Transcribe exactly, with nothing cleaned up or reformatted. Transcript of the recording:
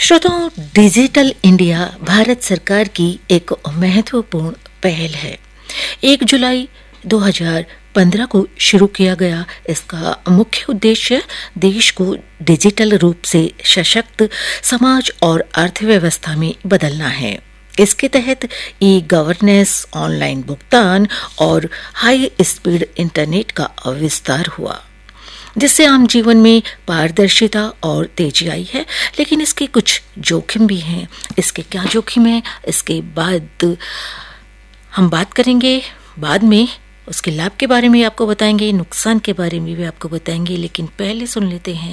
श्रोताओं, digital India Bharat सरकार की एक महत्वपूर्ण पहल है। एक जुलाई दो हज़ार पंद्रह को शुरू किया गया इसका मुख्य उद्देश्य देश को डिजिटल रूप से सशक्त समाज और अर्थव्यवस्था में बदलना है। इसके तहत ई गवर्नेंस, ऑनलाइन भुगतान और हाई स्पीड इंटरनेट का विस्तार हुआ, जिससे आम जीवन में पारदर्शिता और तेजी आई है। लेकिन इसके कुछ जोखिम भी हैं। इसके क्या जोखिम है, इसके बाद हम बात करेंगे। बाद में उसके लाभ के बारे में आपको बताएंगे, नुकसान के बारे में भी आपको बताएंगे। लेकिन पहले सुन लेते हैं